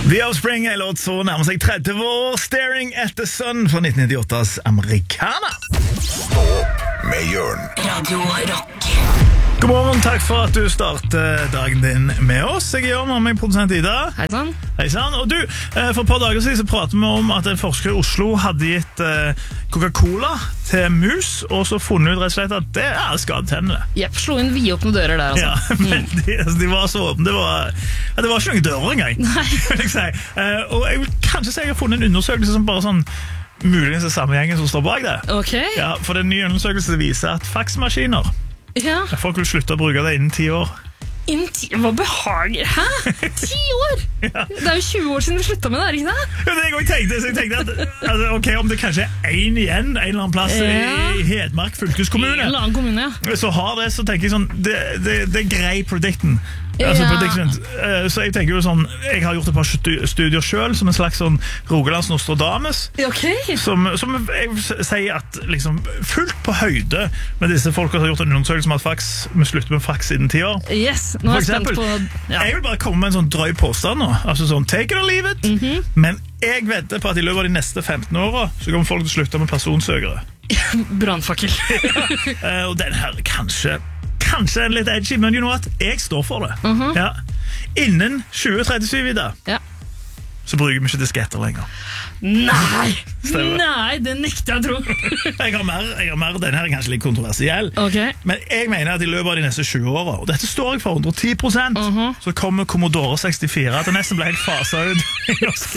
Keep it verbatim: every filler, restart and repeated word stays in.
The Offspring er låt så nærmer seg tretti år. Staring at the Sun fra nitten nittiåttas Americana. Stå med Jørn. Radio Rock. God morgen, takk for at du starter dagen din med oss. Jeg er Jørn, og meg produsent Ida. Hei sann. Hei sann. Og du, for et par dager siden så pratet vi om at en forsker i Oslo hadde gitt Coca-Cola til mus, og så funnet ut rett og slett at det er skadet tennene. Jepp, slo inn vidåpne dører der, altså. Ja, men de, altså, de var så åpne. Det var, ja, det var ikke noen dører engang. Nei. Vil jeg si. Uh, og jeg vil kanskje si jeg har funnet en undersøkelse som bare sånn muligens er samme gjengen som står bak det. Ok. Ja, for den nye undersøkelsen viser at faksmaskiner, Ja. folk vil slutte å bruke det innen ti år. Innen ti... Hva behager? Hæ? Ti år? Ja. Det er jo tjue år siden vi sluttet med det, er det ikke det? Ja, det jeg også tenkte, så jeg tenkte at altså, ok, om det kanskje er en igjen, en eller annen plass Ja. i Hedmark I fylkeskommune, en eller annen kommune, ja. så har det, så tenker jeg sånn, det, det, det er grei predicten. Altså, Ja. prediction. Eh, Så jeg tenker jo sånn, jeg har gjort et par stu- studier selv, som en slags sånn Rogalands Nostradamus, Ok. som, som jeg s- sier at liksom fullt på høyde med disse folk som har gjort en undersøkelse om at fax, vi slutter med fax innen ti år. Yes, nå For er jeg spent eksempel, på... Ja. jeg vil bare komme med en sånn drøy påstand nå, altså sånn take it or leave it, Mhm. men jeg vedder på at i løpet av de neste femten årene så kommer folk til å slutte med personsøkere. Brandfakkel. Eh, og den her kanskje Kanskje en litt edgy, men you know what? Jeg står for det. Mhm. Ja. Innen tjue trettisju i dag Ja. så bruker vi ikke disketter lenger. Nei! Stemmer. Nei, det nekter jeg å tro. Jeg har mer, jeg har mer den her er kanskje litt kontroversiell, Ok. men jeg mener at i løpet av de neste tjue årene, og dette står jeg for hundre og ti prosent, Mhm. så kommer Commodore sekstifire til nesten ble helt faset ut i norsk